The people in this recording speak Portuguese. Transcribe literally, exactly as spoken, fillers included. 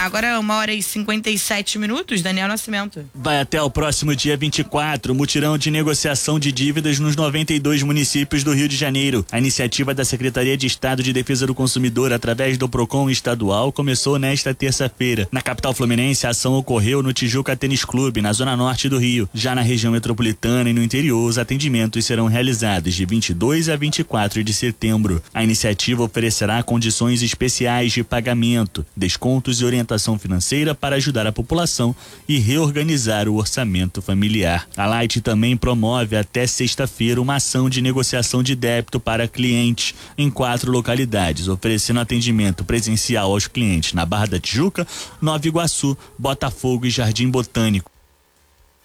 Agora é uma hora e cinquenta e sete minutos, Daniel Nascimento. Vai até o próximo dia vinte e quatro, mutirão de negociação de dívidas nos noventa e dois municípios do Rio de Janeiro. A iniciativa da Secretaria de Estado de Defesa do Consumidor, através do Procon estadual, começou nesta terça-feira. Na capital fluminense, a ação ocorreu no Tijuca Tênis Clube, na zona norte do Rio. Já na região metropolitana e no interior, os atendimentos serão realizados de vinte e dois a vinte e quatro de setembro. A iniciativa oferecerá condições especiais de pagamento, descontos e orientação financeira para ajudar a população e reorganizar o orçamento familiar. A Light também promove até sexta-feira uma ação de negociação de débito para clientes em quatro localidades, oferecendo atendimento presencial aos clientes na Barra da Tijuca, Nova Iguaçu, Botafogo e Jardim Botânico.